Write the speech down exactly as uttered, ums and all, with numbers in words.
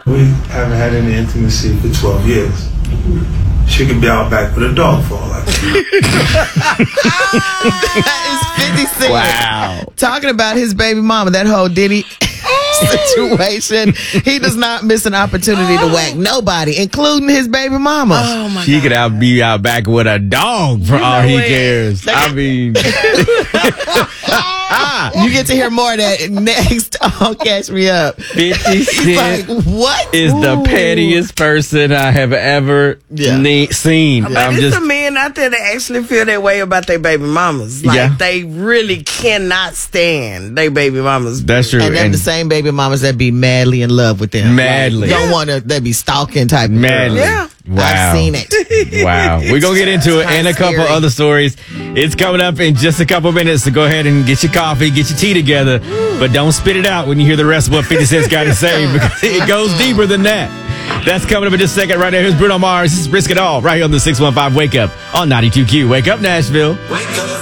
We haven't had any intimacy for twelve years. She could be out back with a dog for all I care. That is fifty Cent. Wow. Talking about his baby mama, that whole Diddy situation. He does not miss an opportunity to whack nobody, including his baby mama. Oh my She God. could out be out back with a dog for all he cares. I mean, You get to hear more of that next on Catch Me Up. fifty He's like, Cent what? is the pettiest person I have ever Yeah. ne- seen. But I'm there's just some men out there that actually feel that way about their baby mamas. Like, Yeah. they really cannot stand their baby mamas. that's true. And then And the same baby mamas that be madly in love with them. Madly. Like, don't want to, that be stalking type of Madly. girl. Yeah. Wow. I've seen it. Wow. We're going to get into it and a couple scary. other stories. It's coming up in just a couple minutes, so go ahead and get your coffee, get your tea together, but don't spit it out when you hear the rest of what fifty Cent's got to say, because it goes deeper than that. That's coming up in just a second. Right now, here's Bruno Mars. This is Risk It All right here on the six one five Wake Up on ninety-two Q. Wake up, Nashville. Wake up.